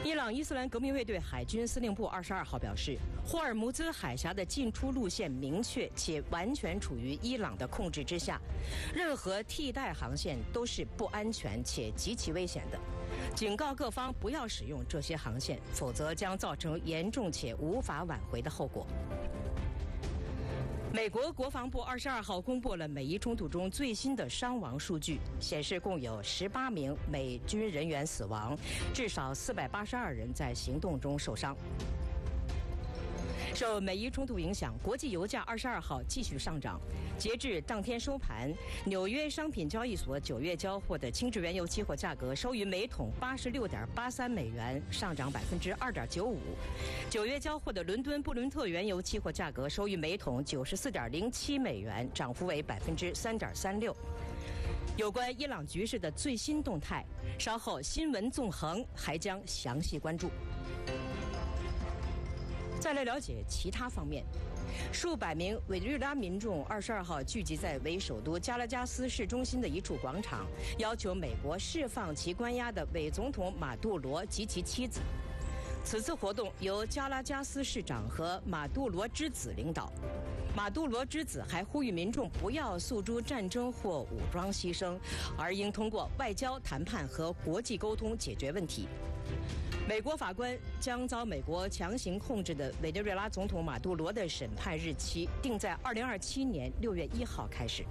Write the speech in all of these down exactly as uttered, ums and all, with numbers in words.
伊朗伊斯兰革命卫队海军司令部二十二号表示，霍尔木兹海峡的进出路线明确且完全处于伊朗的控制之下，任何替代航线都是不安全且极其危险的，警告各方不要使用这些航线，否则将造成严重且无法挽回的后果。美国国防部二十二号公布了美伊冲突中最新的伤亡数据，显示共有十八名美军人员死亡，至少四百八十二人在行动中受伤。受美伊冲突影响，国际油价二十二号继续上涨。截至当天收盘，纽约商品交易所九月交货的轻质原油期货价格收于每桶八十六点八三美元，上涨百分之二点九五。九月交货的伦敦布伦特原油期货价格收于每桶九十四点零七美元，涨幅为百分之三点三六。有关伊朗局势的最新动态，稍后新闻纵横还将详细关注。再来了解其他方面，数百名委内瑞拉民众二十二号聚集在为首都加拉加斯市中心的一处广场，要求美国释放其关押的伪总统马杜罗及其妻子。此次活动由加拉加斯市长和马杜罗之子领导。马杜罗之子还呼吁民众不要诉诸战争或武装牺牲，而应通过外交谈判和国际沟通解决问题。美国法官将遭美国强行控制的委内瑞拉总统马杜罗的审判日期定在二零二七年六月一号开始。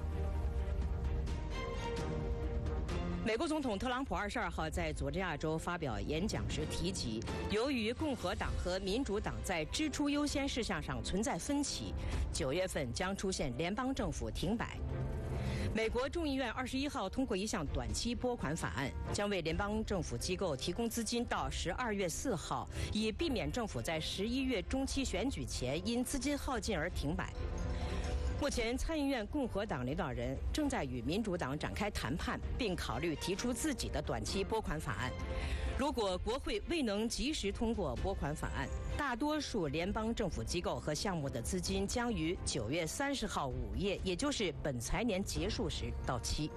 美国总统特朗普二十二号在佐治亚州发表演讲时提及，由于共和党和民主党在支出优先事项上存在分歧，九月份将出现联邦政府停摆。美国众议院二十一号通过一项短期拨款法案，将为联邦政府机构提供资金到十二月四号，以避免政府在十一月中期选举前因资金耗尽而停摆。目前参议院共和党领导人正在与民主党展开谈判，并考虑提出自己的短期拨款法案。如果国会未能及时通过拨款法案，大多数联邦政府机构和项目的资金将于九月三十号午夜，也就是本财年结束时到期。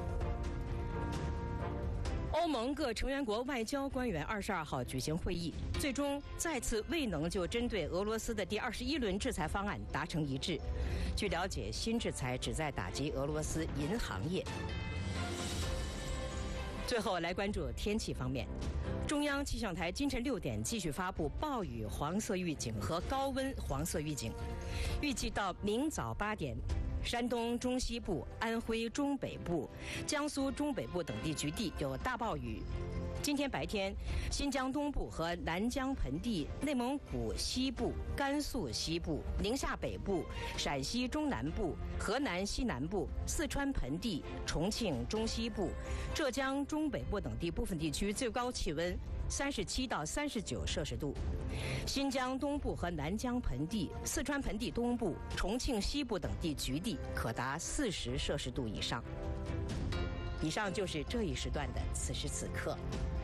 欧盟各成员国外交官员二十二号举行会议，最终再次未能就针对俄罗斯的第二十一轮制裁方案达成一致。据了解，新制裁旨在打击俄罗斯银行业。最后来关注天气方面，中央气象台今晨六点继续发布暴雨黄色预警和高温黄色预警，预计到明早八点。山东中西部、安徽中北部、江苏中北部等地局地有大暴雨。今天白天，新疆东部和南疆盆地、内蒙古西部、甘肃西部、宁夏北部、陕西中南部、河南西南部、四川盆地、重庆中西部、浙江中北部等地部分地区最高气温三十七到三十九摄氏度。新疆东部和南疆盆地、四川盆地东部、重庆西部等地局地可达四十摄氏度以上。以上就是这一时段的此时此刻。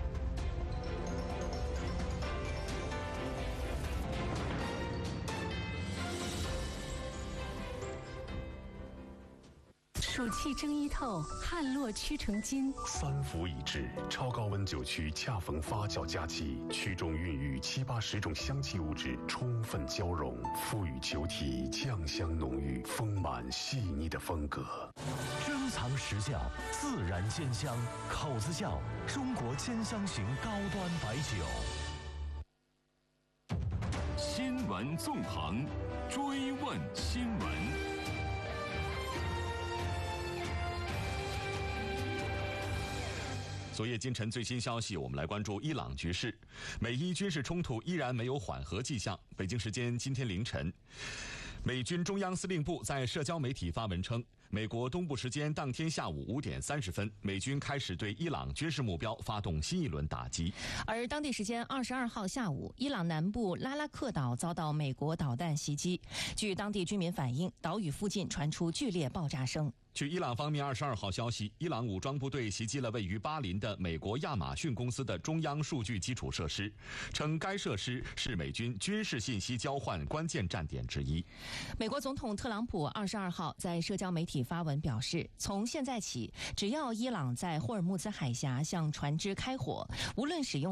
暑气蒸衣透，汗落屈成金。 三伏已至，超高温酒曲恰逢发酵佳期，曲中孕育七八十种香气物质充分交融，赋予酒体酱香浓郁、丰满细腻的风格。 珍藏实窖，自然兼香，口子窖，中国兼香型高端白酒。 新闻纵横，追问新闻。 昨夜今晨最新消息，我们来关注伊朗局势。美伊军事冲突依然没有缓和迹象。北京时间今天凌晨，美军中央司令部在社交媒体发文称，美国东部时间当天下午五点三十分，美军开始对伊朗军事目标发动新一轮打击。 而当地时间二十二号下午，伊朗南部拉拉克岛遭到美国导弹袭击。据当地居民反映，岛屿附近传出剧烈爆炸声。 据伊朗方面二十二号消息，伊朗武装部队袭击了位于巴林的美国亚马逊公司的中央数据基础设施，称该设施是美军军事信息交换关键站点之一。 美国总统特朗普二十二号在社交媒体发文表示，从现在起，只要伊朗在霍尔木兹海峡向船只开火，无论使用